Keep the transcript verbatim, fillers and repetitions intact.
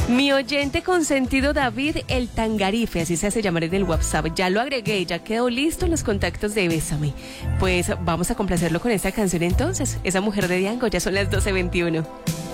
Mi oyente consentido David el Tangarife, así se hace llamar en el WhatsApp. Ya lo agregué, ya quedó listo en los contactos de Bésame. Pues vamos a complacerlo con esta canción entonces. Esa mujer de Diango, ya son las doce veintiuno.